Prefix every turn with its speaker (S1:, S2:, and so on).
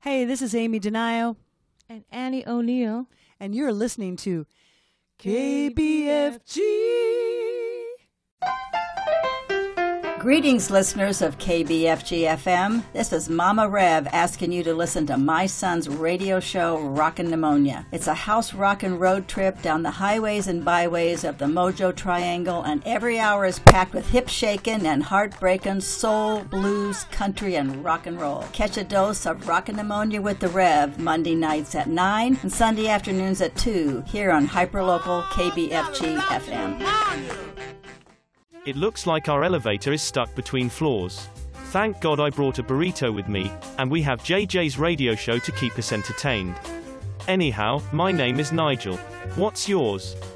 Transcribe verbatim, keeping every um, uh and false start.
S1: Hey, this is Amy Denio.
S2: And Annie O'Neill.
S1: And you're listening to K B F G.
S3: Greetings, listeners of K B F G F M. This is Mama Rev asking you to listen to my son's radio show, Rockin' Pneumonia. It's a house rockin' road trip down the highways and byways of the Mojo Triangle, and every hour is packed with hip-shakin' and heart-breakin' soul, blues, country, and rock and roll. Catch a dose of Rockin' Pneumonia with the Rev Monday nights at nine and Sunday afternoons at two here on hyperlocal K B F G F M.
S4: It looks like our elevator is stuck between floors. Thank God I brought a burrito with me, and we have J J's radio show to keep us entertained. Anyhow, my name is Nigel. What's yours?